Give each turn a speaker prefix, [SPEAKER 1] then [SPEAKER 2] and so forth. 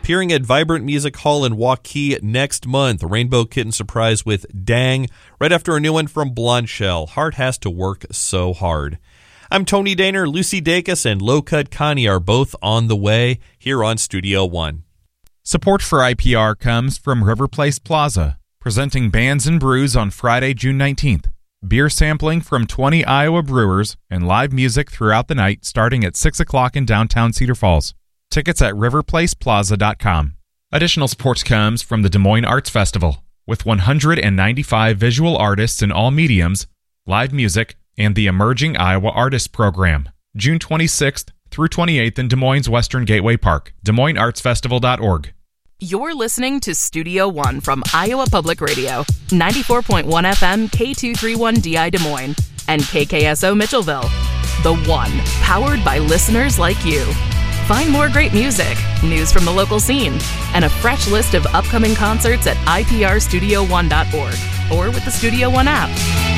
[SPEAKER 1] appearing at Vibrant Music Hall in Waukee next month. Rainbow Kitten surprise with Dang, right after a new one from Blonde Shell. Heart Has to Work So Hard. I'm Tony Daner. Lucy Dacus and Low Cut Connie are both on the way here on Studio One.
[SPEAKER 2] Support for IPR comes from River Place Plaza, presenting Bands and Brews on Friday, June 19th. Beer sampling from 20 Iowa brewers and live music throughout the night starting at 6 o'clock in downtown Cedar Falls. Tickets at riverplaceplaza.com. Additional support comes from the Des Moines Arts Festival, with 195 visual artists in all mediums, live music, and the Emerging Iowa Artists Program. June 26th through 28th in Des Moines Western Gateway Park. DesMoinesArtsFestival.org.
[SPEAKER 3] You're listening to Studio One from Iowa Public Radio, 94.1 FM K231DI Des Moines, and KKSO Mitchellville. The One, powered by listeners like you. Find more great music, news from the local scene, and a fresh list of upcoming concerts at iprstudio1.org or with the Studio One app.